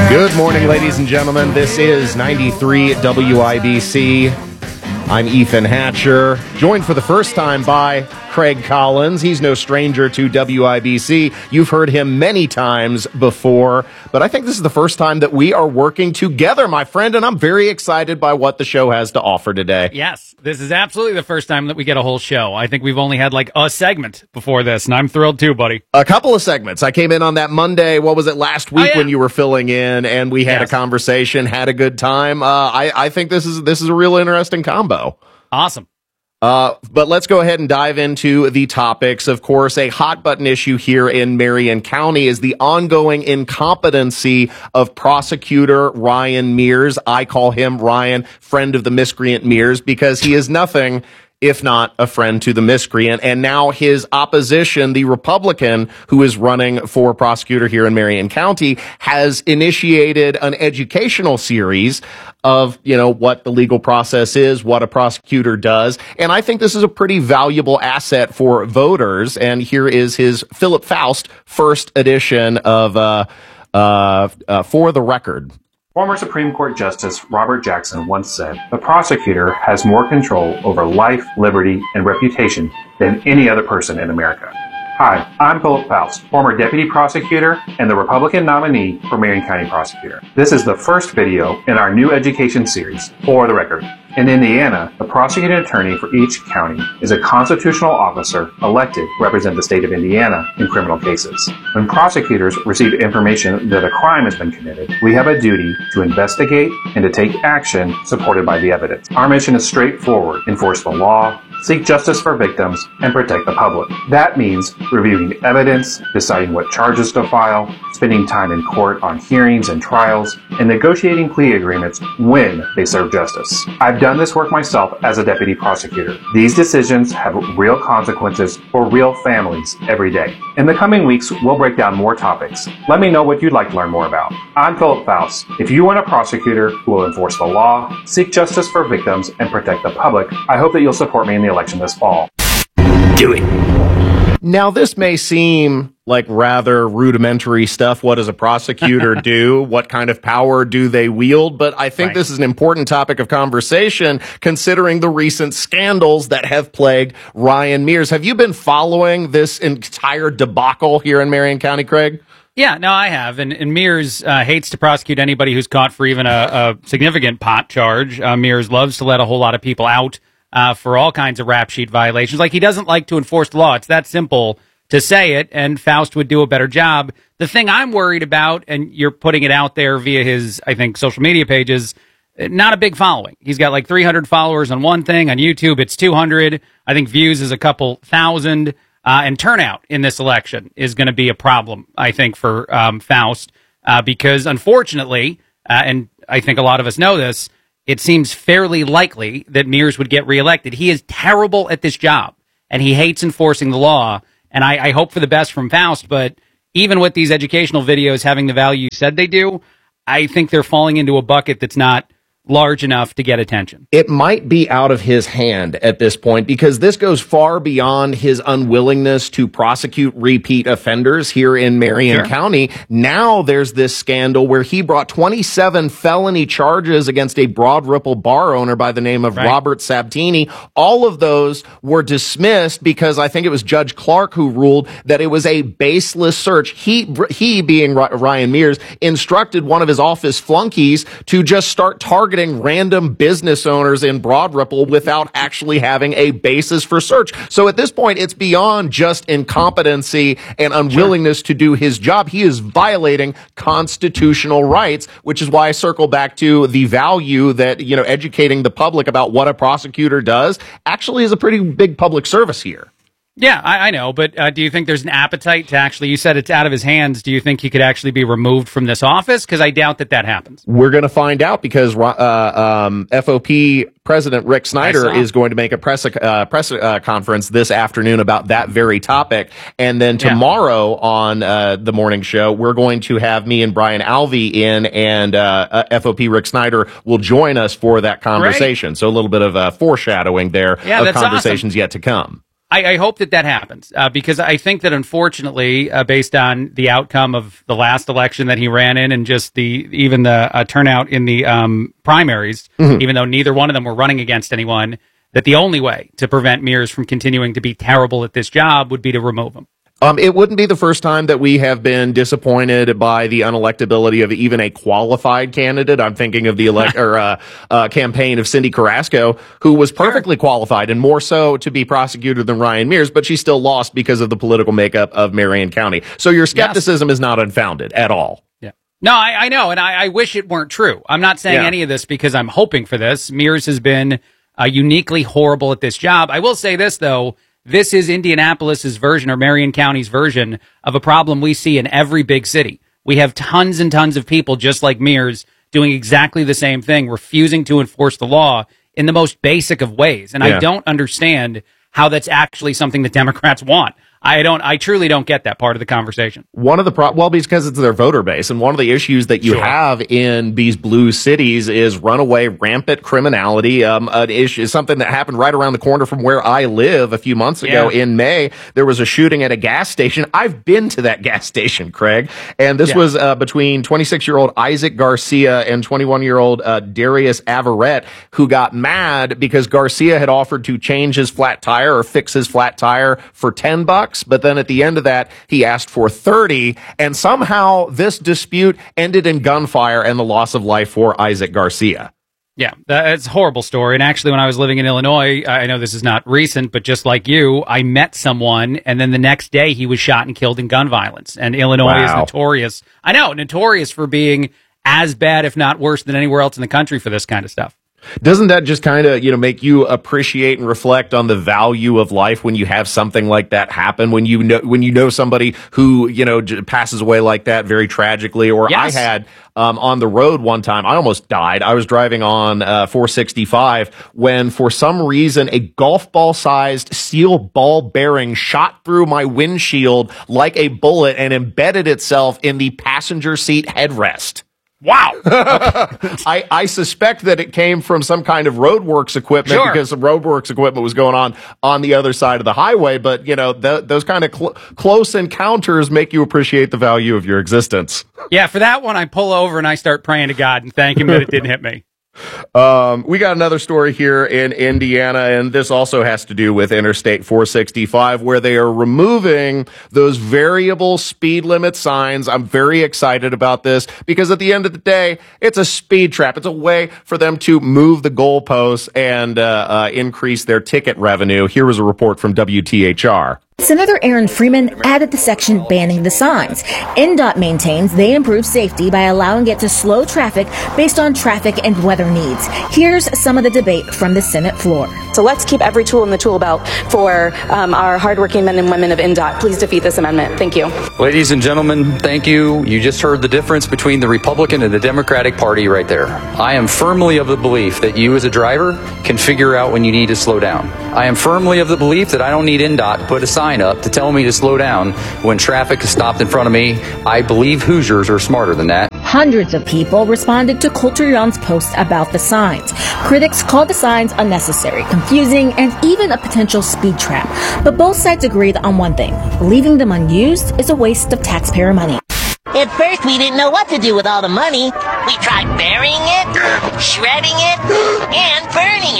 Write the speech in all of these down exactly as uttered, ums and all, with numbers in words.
Good morning, ladies and gentlemen. This is ninety-three W I B C. I'm Ethan Hatcher, joined for the first time by Craig Collins. He's no stranger to W I B C. You've heard him many times before, but I think this is the first time that we are working together, my friend, and I'm very excited by what the show has to offer today. Yes, this is absolutely the first time that we get a whole show. I think we've only had like a segment before this, and I'm thrilled too, buddy. A couple of segments. I came in on that Monday, what was it, last week oh, yeah. when you were filling in, and we had yes. a conversation, had a good time. Uh, I, I think this is this is a real interesting combo. Awesome. Uh, but let's go ahead and dive into the topics. Of course, a hot button issue here in Marion County is the ongoing incompetency of prosecutor Ryan Mears. I call him Ryan, friend of the miscreant Mears, because he is nothing if not a friend to the miscreant. And now his opposition, the Republican who is running for prosecutor here in Marion County, has initiated an educational series of, you know, what the legal process is, what a prosecutor does. And I think this is a pretty valuable asset for voters. And here is his Philip Faust first edition of uh, uh, uh, For the Record. Former Supreme Court Justice Robert Jackson once said, "The prosecutor has more control over life, liberty, and reputation than any other person in America." Hi, I'm Philip Faust, former deputy prosecutor and the Republican nominee for Marion County prosecutor. This is the first video in our new education series, For the Record. In Indiana, the prosecuting attorney for each county is a constitutional officer elected to represent the state of Indiana in criminal cases. When prosecutors receive information that a crime has been committed, we have a duty to investigate and to take action supported by the evidence. Our mission is straightforward: enforce the law, seek justice for victims, and protect the public. That means reviewing evidence, deciding what charges to file, spending time in court on hearings and trials, and negotiating plea agreements when they serve justice. I've done this work myself as a deputy prosecutor. These decisions have real consequences for real families every day. In the coming weeks, we'll break down more topics. Let me know what you'd like to learn more about. I'm Philip Faust. If you want a prosecutor who will enforce the law, seek justice for victims, and protect the public, I hope that you'll support me in the election this fall. Do it. Now, this may seem like rather rudimentary stuff. What does a prosecutor do? What kind of power do they wield? But I think right. this is an important topic of conversation, considering the recent scandals that have plagued Ryan Mears. Have you been following this entire debacle here in Marion County, Craig? Yeah, no, I have. And, and Mears uh, hates to prosecute anybody who's caught for even a, a significant pot charge. Uh, Mears loves to let a whole lot of people out Uh, for all kinds of rap sheet violations. Like, he doesn't like to enforce the law. It's that simple to say it, and Faust would do a better job. The thing I'm worried about, and you're putting it out there via his, I think, social media pages, not a big following. He's got like three hundred followers on one thing. On YouTube, it's two hundred. I think views is a couple thousand. Uh, and turnout in this election is going to be a problem, I think, for um, Faust, uh, because unfortunately, uh, and I think a lot of us know this, it seems fairly likely that Mears would get reelected. He is terrible at this job, and he hates enforcing the law. And I, I hope for the best from Faust, but even with these educational videos having the value you said they do, I think they're falling into a bucket that's not large enough to get attention. It might be out of his hand at this point, because this goes far beyond his unwillingness to prosecute repeat offenders here in Marion sure. County. Now there's this scandal where he brought twenty-seven felony charges against a Broad Ripple bar owner by the name of right. Robert Sabtini. All of those were dismissed because I think it was Judge Clark who ruled that it was a baseless search. He, he being Ryan Mears, instructed one of his office flunkies to just start targeting random business owners in Broad Ripple without actually having a basis for search. So at this point, it's beyond just incompetency and unwillingness sure. to do his job. He is violating constitutional rights, which is why I circle back to the value that, you know, educating the public about what a prosecutor does actually is a pretty big public service here. Yeah, I, I know, but uh, do you think there's an appetite to actually, you said it's out of his hands, do you think he could actually be removed from this office? Because I doubt that that happens. We're going to find out, because uh, um, F O P President Rick Snyder is going to make a press uh, press uh, conference this afternoon about that very topic. And then tomorrow yeah. on uh, the morning show, we're going to have me and Brian Alvey in, and uh, uh, F O P Rick Snyder will join us for that conversation. Great. So a little bit of uh, foreshadowing there yeah, of conversations awesome. yet to come. I, I hope that that happens uh, because I think that unfortunately, uh, based on the outcome of the last election that he ran in and just the even the uh, turnout in the um, primaries, mm-hmm. even though neither one of them were running against anyone, that the only way to prevent Mears from continuing to be terrible at this job would be to remove him. Um, it wouldn't be the first time that we have been disappointed by the unelectability of even a qualified candidate. I'm thinking of the elect or uh, uh, campaign of Cindy Carrasco, who was perfectly sure. qualified and more so to be prosecutor than Ryan Mears, but she still lost because of the political makeup of Marion County. So your skepticism yes. is not unfounded at all. Yeah. No, I, I know, and I, I wish it weren't true. I'm not saying yeah. any of this because I'm hoping for this. Mears has been uh, uniquely horrible at this job. I will say this, though. This is Indianapolis's version or Marion County's version of a problem we see in every big city. We have tons and tons of people just like Mears doing exactly the same thing, refusing to enforce the law in the most basic of ways. And yeah. I don't understand how that's actually something that Democrats want. I don't. I truly don't get that part of the conversation. One of the pro- well, because it's their voter base, and one of the issues that you sure. have in these blue cities is runaway, rampant criminality. Um, an issue is something that happened right around the corner from where I live a few months ago. Yeah. In May, there was a shooting at a gas station. I've been to that gas station, Craig, and this yeah. was uh, between twenty-six-year-old Isaac Garcia and twenty-one-year-old uh, Darius Averett, who got mad because Garcia had offered to change his flat tire or fix his flat tire for ten bucks. But then at the end of that, he asked for thirty, and somehow this dispute ended in gunfire and the loss of life for Isaac Garcia. Yeah, that's a horrible story. And actually, when I was living in Illinois, I know this is not recent, but just like you, I met someone, and then the next day he was shot and killed in gun violence. And Illinois wow. is notorious. I know, notorious for being as bad, if not worse, than anywhere else in the country for this kind of stuff. Doesn't that just kind of, you know, make you appreciate and reflect on the value of life when you have something like that happen? When you know, when you know somebody who, you know, j- passes away like that very tragically, or yes. I had um, on the road one time, I almost died. I was driving on uh, four sixty-five when, for some reason, a golf ball sized steel ball bearing shot through my windshield like a bullet and embedded itself in the passenger seat headrest. Wow. I, I suspect that it came from some kind of roadworks equipment sure. because some roadworks equipment was going on on the other side of the highway. But, you know, th- those kind of cl- close encounters make you appreciate the value of your existence. Yeah, for that one, I pull over and I start praying to God and thank him that it didn't hit me. Um, we got another story here in Indiana, and this also has to do with Interstate four sixty-five, where they are removing those variable speed limit signs. I'm very excited about this because at the end of the day, it's a speed trap. It's a way for them to move the goalposts and uh, uh, increase their ticket revenue. Here was a report from W T H R. Senator Aaron Freeman added the section banning the signs. N D O T maintains they improve safety by allowing it to slow traffic based on traffic and weather needs. Here's some of the debate from the Senate floor. So let's keep every tool in the tool belt for um, our hardworking men and women of N D O T. Please defeat this amendment. Thank you. Ladies and gentlemen, thank you. You just heard the difference between the Republican and the Democratic Party right there. I am firmly of the belief that you as a driver can figure out when you need to slow down. I am firmly of the belief that I don't need N D O T to put a sign up to tell me to slow down when traffic is stopped in front of me. I believe Hoosiers are smarter than that. Hundreds of people responded to Coulter Young's post about the signs. Critics called the signs unnecessary, confusing, and even a potential speed trap. But both sides agreed on one thing: leaving them unused is a waste of taxpayer money. At first, we didn't know what to do with all the money. We tried burying it, shredding it, and burning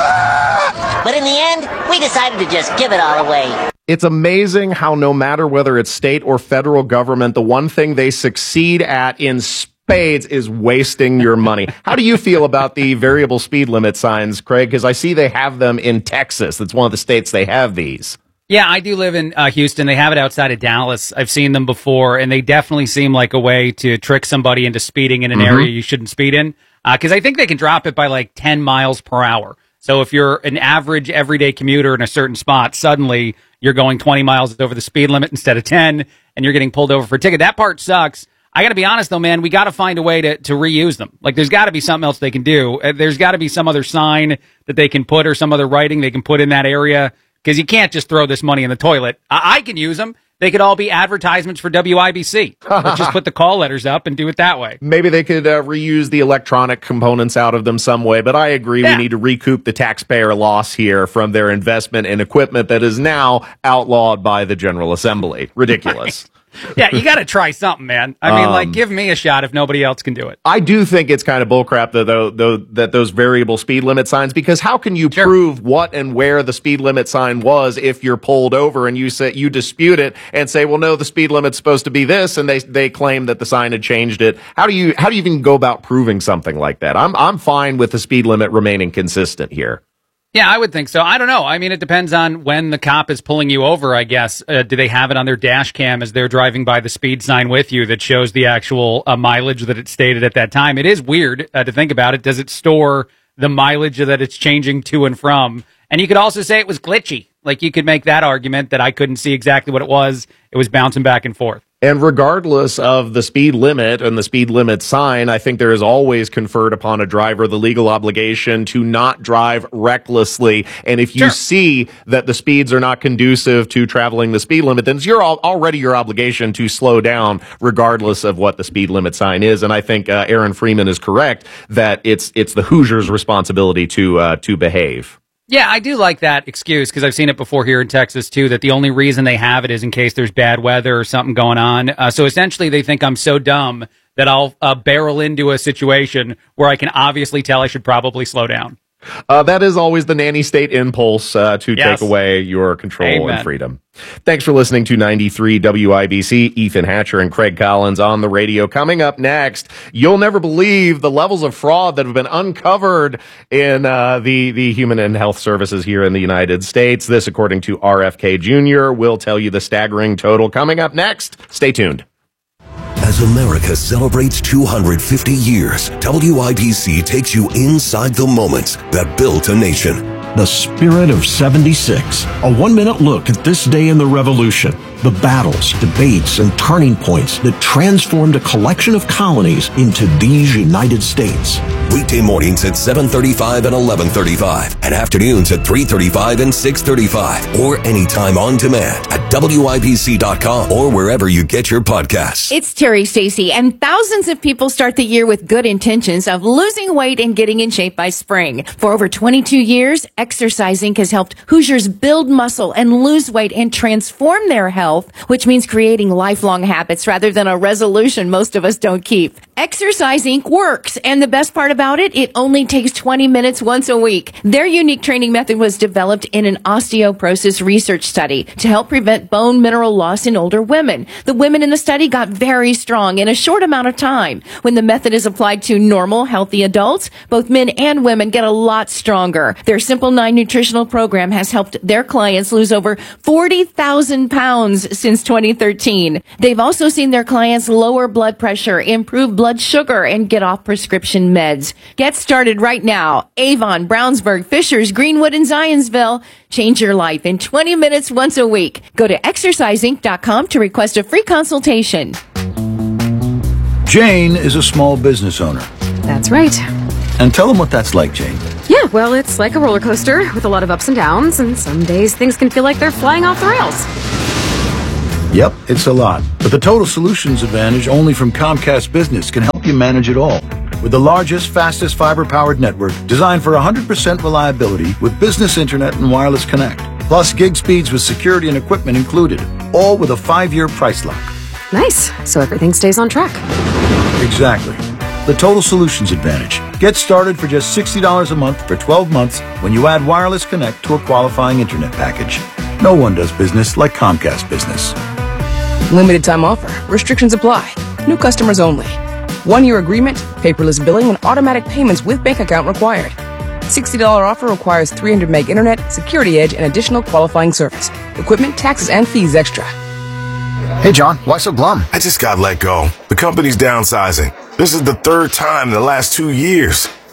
it. But in the end, we decided to just give it all away. It's amazing how no matter whether it's state or federal government, the one thing they succeed at in spades is wasting your money. How do you feel about the variable speed limit signs, Craig? Because I see they have them in Texas. That's one of the states they have these. Yeah, I do live in uh, Houston. They have it outside of Dallas. I've seen them before, and they definitely seem like a way to trick somebody into speeding in an mm-hmm. area you shouldn't speed in. Because uh, I think they can drop it by like ten miles per hour. So if you're an average everyday commuter in a certain spot, suddenly you're going twenty miles over the speed limit instead of ten, and you're getting pulled over for a ticket. That part sucks. I got to be honest, though, man, we got to find a way to, to reuse them. Like, there's got to be something else they can do. There's got to be some other sign that they can put or some other writing they can put in that area. Because you can't just throw this money in the toilet. I, I can use them. they could all be advertisements for W I B C. Let's just put the call letters up and do it that way. Maybe they could uh, reuse the electronic components out of them some way, but I agree yeah. we need to recoup the taxpayer loss here from their investment in equipment that is now outlawed by the General Assembly. Ridiculous. Right. Yeah, you got to try something, man. I mean, um, like, give me a shot if nobody else can do it. I do think it's kind of bullcrap, though, though, though, that those variable speed limit signs, because how can you sure. prove what and where the speed limit sign was if you're pulled over and you say you dispute it and say, well, no, the speed limit's supposed to be this, and they they claim that the sign had changed it. How do you how do you even go about proving something like that? I'm I'm fine with the speed limit remaining consistent here. Yeah, I would think so. I don't know. I mean, it depends on when the cop is pulling you over, I guess. Uh, do they have it on their dash cam as they're driving by the speed sign with you that shows the actual uh, mileage that it stated at that time? It is weird uh, to think about it. Does it store the mileage that it's changing to and from? And you could also say it was glitchy. Like, you could make that argument that I couldn't see exactly what it was. It was bouncing back and forth. And regardless of the speed limit and the speed limit sign, I think there is always conferred upon a driver the legal obligation to not drive recklessly. And if you sure. see that the speeds are not conducive to traveling the speed limit, then it's your, already your obligation to slow down regardless of what the speed limit sign is. And I think uh, Aaron Freeman is correct that it's it's the Hoosiers' responsibility to uh, to behave. Yeah, I do like that excuse because I've seen it before here in Texas, too, that the only reason they have it is in case there's bad weather or something going on. Uh, so essentially, they think I'm so dumb that I'll uh, barrel into a situation where I can obviously tell I should probably slow down. Uh, that is always the nanny state impulse uh, to yes. take away your control Amen. and freedom. Thanks for listening to ninety-three W I B C. Ethan Hatcher and Craig Collins on the radio. Coming up next, you'll never believe the levels of fraud that have been uncovered in uh, the, the human and health services here in the United States. This, according to R F K Junior, will tell you the staggering total. Coming up next, stay tuned. As America celebrates two hundred fifty years, W I B C takes you inside the moments that built a nation. The Spirit of seventy-six. A one-minute look at this day in the Revolution. The battles, debates, and turning points that transformed a collection of colonies into these United States. Weekday mornings at seven thirty-five and eleven thirty-five, and afternoons at three thirty-five and six thirty-five, or anytime on demand at W I B C dot com or wherever you get your podcasts. It's Terry Stacy, and thousands of people start the year with good intentions of losing weight and getting in shape by spring. For over twenty-two years, exercising has helped Hoosiers build muscle and lose weight and transform their health, which means creating lifelong habits rather than a resolution most of us don't keep. Exercise Incorporated works, and the best part about it, it only takes twenty minutes once a week. Their unique training method was developed in an osteoporosis research study to help prevent bone mineral loss in older women. The women in the study got very strong in a short amount of time. When the method is applied to normal, healthy adults, both men and women get a lot stronger. Their Simple nine nutritional program has helped their clients lose over forty thousand pounds since twenty thirteen. They've also seen their clients lower blood pressure, improve blood sugar, and get off prescription meds. Get started right now. Avon, Brownsburg, Fishers, Greenwood, and Zionsville. Change your life in twenty minutes once a week. Go to exercise inc dot com to request a free consultation. Jane is a small business owner. That's right. And tell them what that's like, Jane. Yeah, well, it's like a roller coaster with a lot of ups and downs, and some days things can feel like they're flying off the rails. Yep, it's a lot. But the Total Solutions Advantage only from Comcast Business can help you manage it all. With the largest, fastest fiber-powered network designed for one hundred percent reliability with business internet and wireless connect. Plus gig speeds with security and equipment included. All with a five-year price lock. Nice. So everything stays on track. Exactly. The Total Solutions Advantage. Get started for just sixty dollars a month for twelve months when you add wireless connect to a qualifying internet package. No one does business like Comcast Business. Limited time offer. Restrictions apply. New customers only. One-year agreement, paperless billing, and automatic payments with bank account required. sixty dollars offer requires three hundred meg internet, security edge, and additional qualifying service. Equipment, taxes, and fees extra. Hey, John, why so glum? I just got let go. The company's downsizing. This is the third time in the last two years.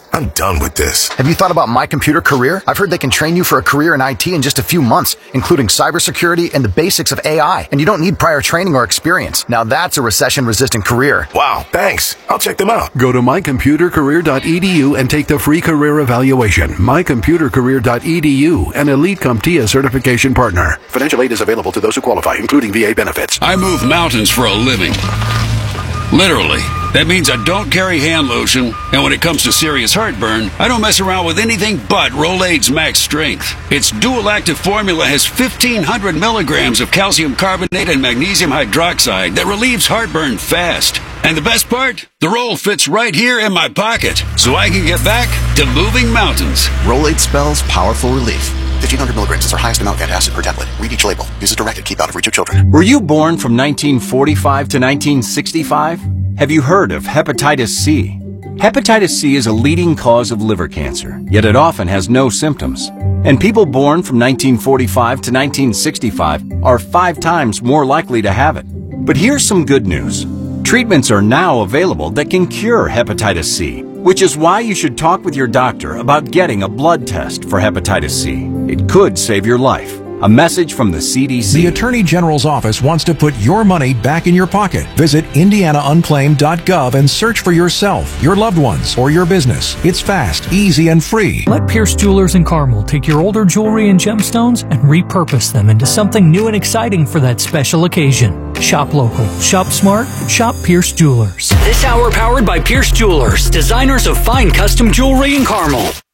I'm done with this. Have you thought about My Computer Career? I've heard they can train you for a career in I T in just a few months, including cybersecurity and the basics of A I. And you don't need prior training or experience. Now that's a recession-resistant career. Wow, thanks. I'll check them out. Go to my computer career dot e d u and take the free career evaluation. my computer career dot e d u, an Elite CompTIA certification partner. Financial aid is available to those who qualify, including V A benefits. I move mountains for a living. Literally. That means I don't carry hand lotion, and when it comes to serious heartburn, I don't mess around with anything but Rolaids Max Strength. Its dual-active formula has fifteen hundred milligrams of calcium carbonate and magnesium hydroxide that relieves heartburn fast. And the best part? The roll fits right here in my pocket, so I can get back to moving mountains. Rolaids spells powerful relief. fifteen hundred milligrams is our highest amount of antacid per tablet. Read each label. Use as directed. Keep out of reach of children. Were you born from nineteen forty-five to nineteen sixty-five? Have you heard of hepatitis C? Hepatitis C is a leading cause of liver cancer, yet it often has no symptoms. And people born from nineteen forty-five to nineteen sixty-five are five times more likely to have it. But here's some good news. Treatments are now available that can cure hepatitis C, which is why you should talk with your doctor about getting a blood test for hepatitis C. It could save your life. A message from the C D C. The Attorney General's office wants to put your money back in your pocket. Visit indiana unclaimed dot gov and search for yourself, your loved ones, or your business. It's fast, easy, and free. Let Pierce Jewelers in Carmel take your older jewelry and gemstones and repurpose them into something new and exciting for that special occasion. Shop local, shop smart, shop Pierce Jewelers. This hour powered by Pierce Jewelers, designers of fine custom jewelry in Carmel.